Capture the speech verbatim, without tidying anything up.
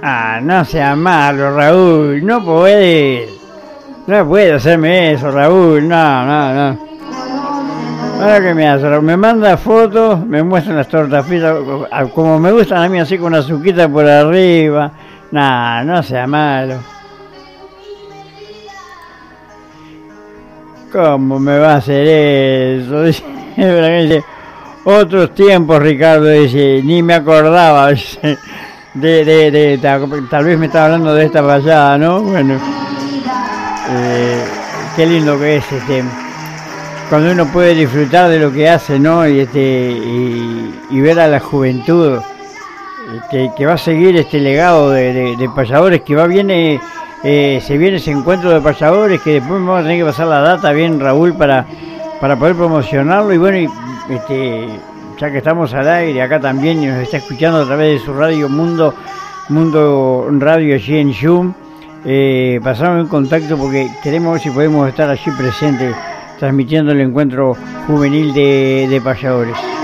Ah, no sea malo, Raúl, no podés. No puede hacerme eso, Raúl, no, no, no. Ahora que me hace, me manda fotos, me muestran las tortas fritas, como me gustan a mí, así con una azuquita por arriba. Nah, no sea malo. ¿Cómo me va a hacer eso? Dice, otros tiempos, Ricardo, dice, ni me acordaba. Dice, de, de, de, de, tal vez me estaba hablando de esta fallada, ¿no? Bueno, eh, qué lindo que es este, cuando uno puede disfrutar de lo que hace, ¿no? Y este y, y ver a la juventud este, que va a seguir este legado de, de, de payadores, que va viene eh, se viene ese encuentro de payadores, que después vamos a tener que pasar la data bien, Raúl, para para poder promocionarlo. Y bueno, y, este ya que estamos al aire acá también y nos está escuchando a través de su radio Mundo Mundo Radio allí en Zoom, eh, pasamos en contacto porque queremos ver si podemos estar allí presentes transmitiendo el encuentro juvenil de, de payadores.